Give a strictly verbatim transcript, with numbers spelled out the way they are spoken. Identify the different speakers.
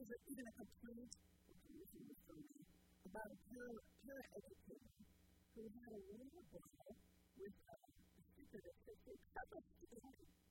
Speaker 1: even a complaint about a para, para-educator who had a little boy with a sticker that said, "Take up a student."